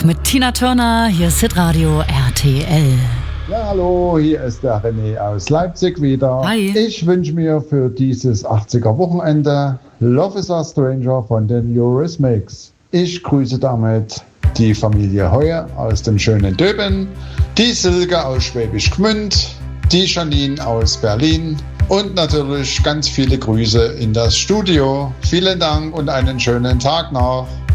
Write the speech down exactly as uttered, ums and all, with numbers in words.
mit Tina Turner. Hier ist Hitradio R T L. Ja, hallo, hier ist der René aus Leipzig wieder. Hi. Ich wünsche mir für dieses achtziger-Wochenende Love is a Stranger von den Eurythmics. Ich grüße damit die Familie Heuer aus dem schönen Döben, die Silke aus Schwäbisch Gmünd, die Janine aus Berlin und natürlich ganz viele Grüße in das Studio. Vielen Dank und einen schönen Tag noch.